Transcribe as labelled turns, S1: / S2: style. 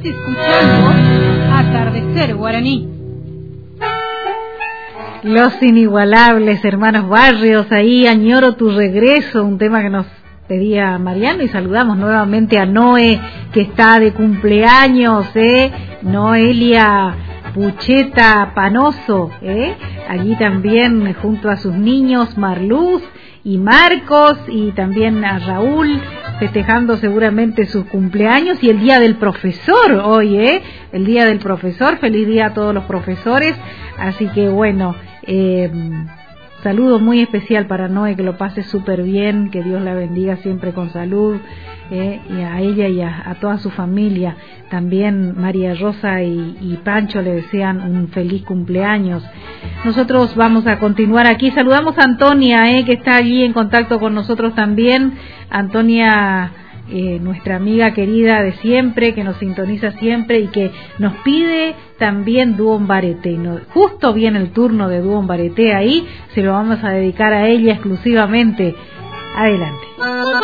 S1: escuchando Atardecer Guaraní.
S2: Los inigualables hermanos Barrios, ahí añoro tu regreso, un tema que nos pedía Mariano, y saludamos nuevamente a Noé, que está de cumpleaños, Noelia Pucheta Panoso, allí también junto a sus niños Marluz y Marcos, y también a Raúl, festejando seguramente sus cumpleaños, y el día del profesor hoy, el día del profesor, feliz día a todos los profesores, así que bueno, saludo muy especial para Noé, que lo pase súper bien, que Dios la bendiga siempre con salud, y a ella y a toda su familia. También María Rosa y Pancho le desean un feliz cumpleaños. Nosotros vamos a continuar aquí. Saludamos a Antonia, que está allí en contacto con nosotros también. Antonia, nuestra amiga querida de siempre, que nos sintoniza siempre y que nos pide también Dúo Mbarete. Justo viene el turno de Dúo Mbarete ahí, se lo vamos a dedicar a ella exclusivamente. Adelante.